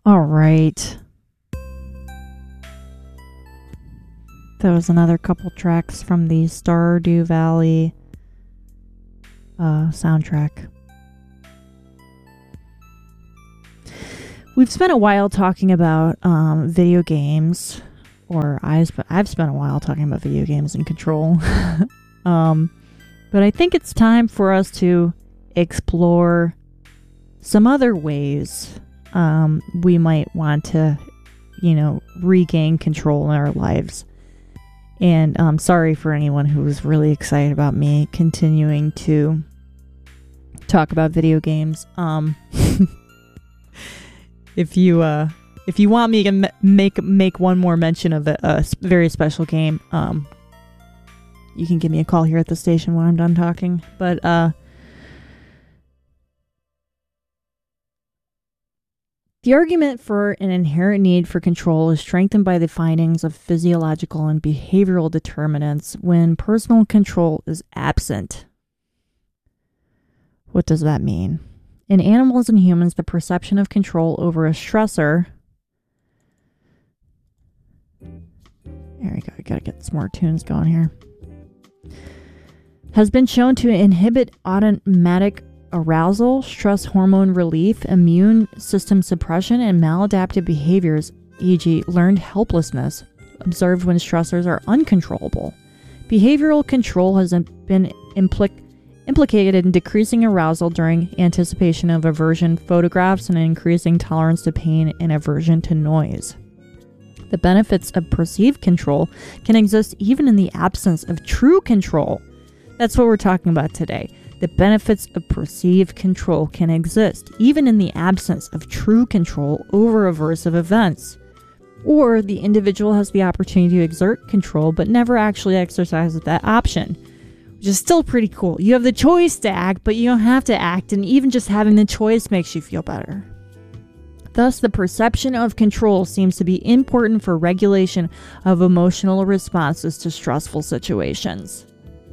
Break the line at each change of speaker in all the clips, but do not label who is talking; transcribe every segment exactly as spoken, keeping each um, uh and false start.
All right. That was another couple tracks from the Stardew Valley uh, soundtrack. We've spent a while talking about um, video games, or I sp- I've spent a while talking about video games and Control. um, but I think it's time for us to explore some other ways um, we might want to, you know, regain control in our lives. And um, sorry for anyone who was really excited about me continuing to talk about video games. Um, if you uh, if you want me to m- make make one more mention of a, a very special game, um, you can give me a call here at the station when I'm done talking. But uh, the argument for an inherent need for control is strengthened by the findings of physiological and behavioral determinants when personal control is absent. What does that mean? In animals and humans, the perception of control over a stressor... There we go. I gotta get some more tunes going here. Has been shown to inhibit automatic arousal, stress hormone relief, immune system suppression, and maladaptive behaviors, for example learned helplessness, observed when stressors are uncontrollable. Behavioral control has been implic- implicated in decreasing arousal during anticipation of aversion photographs and increasing tolerance to pain and aversion to noise. The benefits of perceived control can exist even in the absence of true control. That's what we're talking about today. The benefits of perceived control can exist even in the absence of true control over aversive events. Or the individual has the opportunity to exert control but never actually exercises that option, which is still pretty cool. You have the choice to act, but you don't have to act, and even just having the choice makes you feel better. Thus, the perception of control seems to be important for regulation of emotional responses to stressful situations.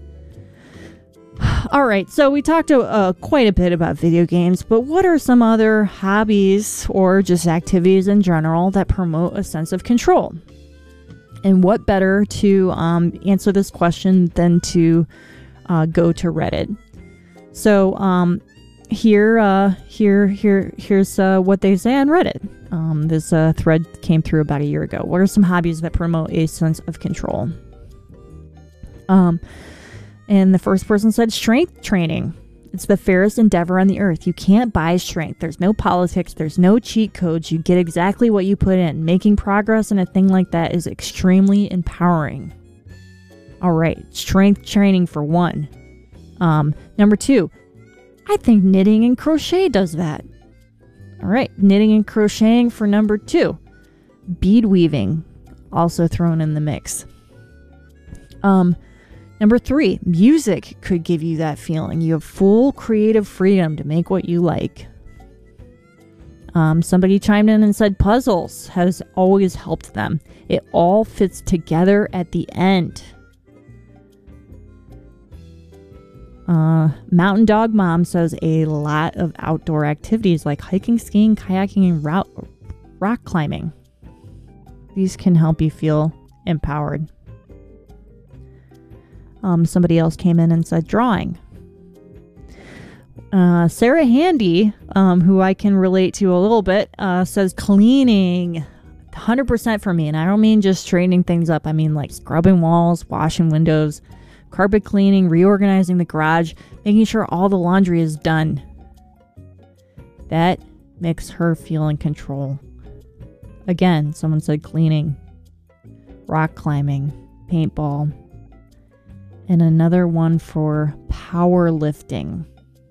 All right, so we talked uh, quite a bit about video games, but what are some other hobbies or just activities in general that promote a sense of control? And what better to um, answer this question than to uh, go to Reddit? So um, here, uh, here, here, here's uh, what they say on Reddit. Um, this uh, thread came through about a year ago. What are some hobbies that promote a sense of control? Um. And the first person said strength training. It's the fairest endeavor on the earth. You can't buy strength. There's no politics. There's no cheat codes. You get exactly what you put in. Making progress in a thing like that is extremely empowering. All right. Strength training for one. Um, number two, I think knitting and crochet does that. All right. Knitting and crocheting for number two. Bead weaving, also thrown in the mix. Um... Number three, music could give you that feeling. You have full creative freedom to make what you like. Um, somebody chimed in and said puzzles has always helped them. It all fits together at the end. Uh, Mountain Dog Mom says a lot of outdoor activities like hiking, skiing, kayaking, and route, rock climbing. These can help you feel empowered. Um, somebody else came in and said drawing. Uh, Sarah Handy, um, who I can relate to a little bit, uh, says cleaning. one hundred percent for me. And I don't mean just straightening things up. I mean like scrubbing walls, washing windows, carpet cleaning, reorganizing the garage, making sure all the laundry is done. That makes her feel in control. Again, someone said cleaning, rock climbing, paintball. And another one for powerlifting.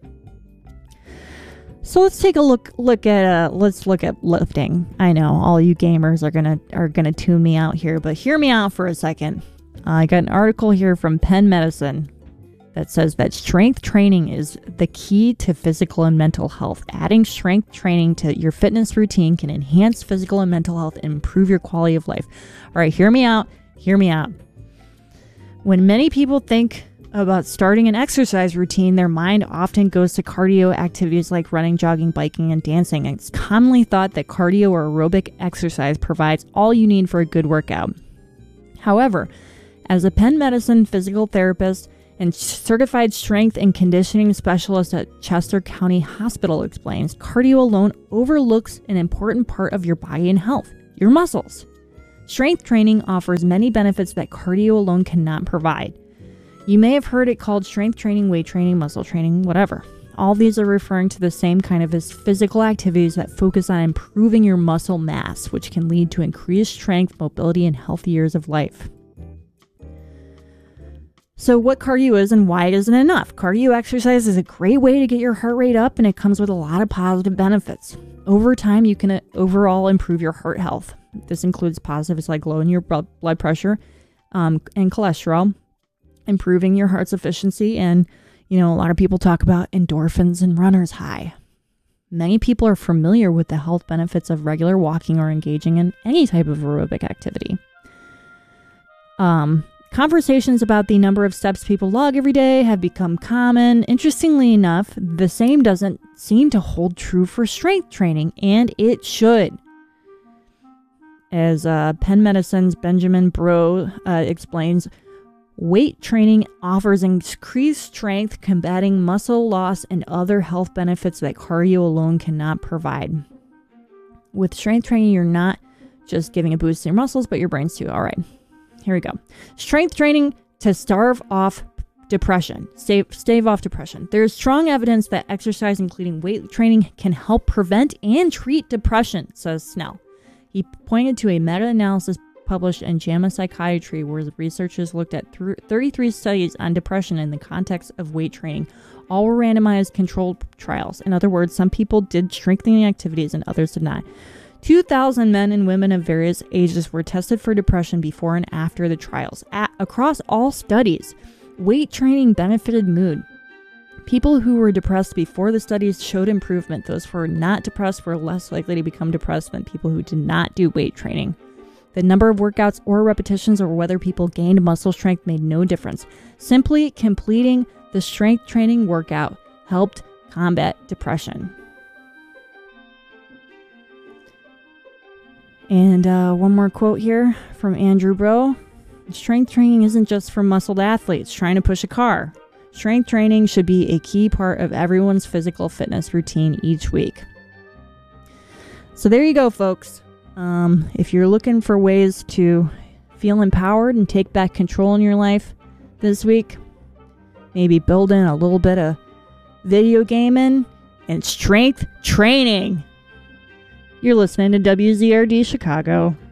So let's take a look look at uh let's look at lifting. I know all you gamers are gonna are gonna tune me out here, but hear me out for a second. Uh, I got an article here from Penn Medicine that says that strength training is the key to physical and mental health. Adding strength training to your fitness routine can enhance physical and mental health and improve your quality of life. All right, hear me out. Hear me out. When many people think about starting an exercise routine, their mind often goes to cardio activities like running, jogging, biking, and dancing. It's commonly thought that cardio or aerobic exercise provides all you need for a good workout. However, as a Penn Medicine physical therapist and certified strength and conditioning specialist at Chester County Hospital explains, cardio alone overlooks an important part of your body and health, your muscles. Strength training offers many benefits that cardio alone cannot provide. You may have heard it called strength training, weight training, muscle training, whatever. All these are referring to the same kind of as physical activities that focus on improving your muscle mass, which can lead to increased strength, mobility, and healthy years of life. So what cardio is and why it isn't enough. Cardio exercise is a great way to get your heart rate up, and it comes with a lot of positive benefits. Over time, you can overall improve your heart health. This includes positives like lowering your blood pressure um, and cholesterol, improving your heart's efficiency, and, you know, a lot of people talk about endorphins and runner's high. Many people are familiar with the health benefits of regular walking or engaging in any type of aerobic activity. Um, conversations about the number of steps people log every day have become common. Interestingly enough, the same doesn't seem to hold true for strength training, and it should. As uh, Penn Medicine's Benjamin Bro uh, explains, weight training offers increased strength, combating muscle loss and other health benefits that cardio alone cannot provide. With strength training, you're not just giving a boost to your muscles, but your brains too. All right, here we go. Strength training to starve off depression. Stave, stave off depression. There is strong evidence that exercise, including weight training, can help prevent and treat depression, says Snell. He pointed to a meta-analysis published in JAMA Psychiatry, where the researchers looked at thirty-three studies on depression in the context of weight training. All were randomized controlled trials. In other words, some people did strengthening activities and others did not. two thousand men and women of various ages were tested for depression before and after the trials. At, across all studies, weight training benefited mood. People who were depressed before the studies showed improvement. Those who were not depressed were less likely to become depressed than people who did not do weight training. The number of workouts or repetitions or whether people gained muscle strength made no difference. Simply completing the strength training workout helped combat depression. And uh, one more quote here from Andrew Bro. Strength training isn't just for muscled athletes trying to push a car. Strength training should be a key part of everyone's physical fitness routine each week. So there you go, folks. Um, if you're looking for ways to feel empowered and take back control in your life this week, maybe build in a little bit of video gaming and strength training. You're listening to W Z R D Chicago.